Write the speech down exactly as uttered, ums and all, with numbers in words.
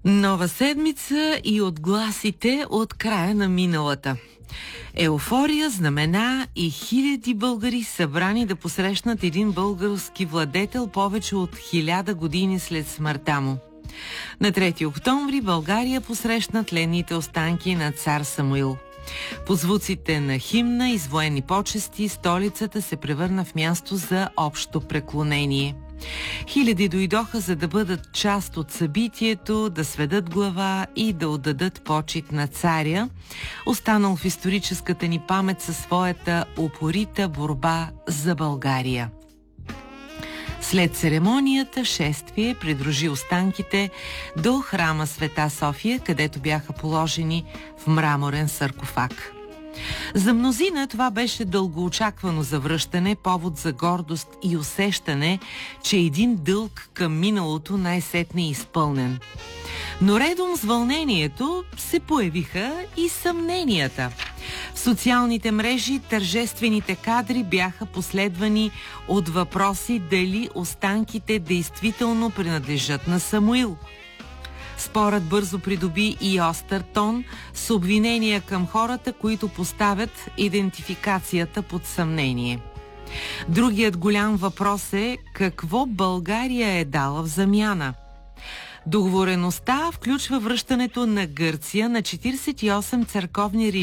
Нова седмица и отгласите от края на миналата. Еуфория, знамена и хиляди българи събрани да посрещнат един български владетел повече от хиляда години след смъртта му. На трети октомври България посрещна тленните останки на цар Самуил. По звуците на химна и с военни почести столицата се превърна в място за общо преклонение. Хиляди дойдоха, за да бъдат част от събитието, да сведат глава и да отдадат почит на царя, останал в историческата ни памет със своята упорита борба за България. След церемонията, шествие придружи останките до храма Света София, където бяха положени в мраморен саркофаг. За мнозина това беше дългоочаквано завръщане, повод за гордост и усещане, че един дълг към миналото най-сетне е изпълнен. Но редом с вълнението се появиха и съмненията. В социалните мрежи тържествените кадри бяха последвани от въпроси дали останките действително принадлежат на Самуил. Спорът бързо придоби и остър тон с обвинения към хората, които поставят идентификацията под съмнение. Другият голям въпрос е какво България е дала в замяна. Договореността включва връщането на Гърция на четиридесет и осем църковни